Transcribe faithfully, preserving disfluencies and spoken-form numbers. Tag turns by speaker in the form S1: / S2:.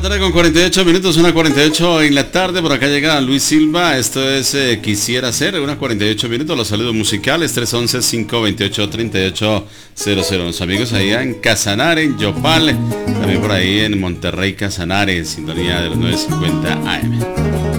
S1: la tarde con cuarenta y ocho minutos, una cuarenta y ocho en la tarde. Por acá llega Luis Silva. Esto es eh, Quisiera Ser, unas cuarenta y ocho minutos. Los saludos musicales, tres once, cinco veintiocho, treinta y ocho cero cero. Los amigos ahí en Casanare, en Yopal. También por ahí en Monterrey, Casanare, en sintonía de los novecientos cincuenta A M.